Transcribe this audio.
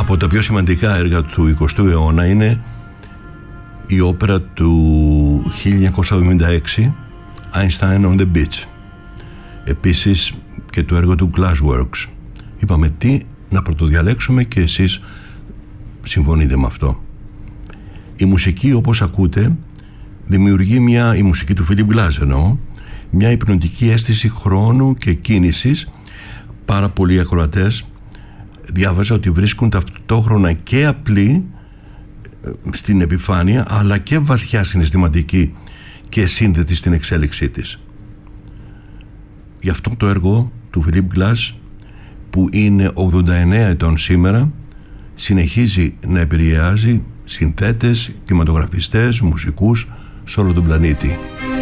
Από τα πιο σημαντικά έργα του 20ου αιώνα είναι η όπερα του 1976 Einstein on the Beach, επίσης και το έργο του Glassworks. Είπαμε τι να πρωτοδιαλέξουμε και εσείς συμφωνείτε με αυτό. Η μουσική, όπως ακούτε, δημιουργεί η μουσική του Philip Glass εννοώ, μια υπνοτική αίσθηση χρόνου και κίνησης. Πάρα πολλοί ακροατές διάβαζα ότι βρίσκουν ταυτόχρονα και απλή στην επιφάνεια, αλλά και βαθιά συναισθηματική και σύνδετη στην εξέλιξή της. Γι' αυτό το έργο του Philip Glass, που είναι 89 ετών σήμερα, συνεχίζει να επηρεάζει συνθέτες, κινηματογραφιστές, μουσικούς σε όλο τον πλανήτη.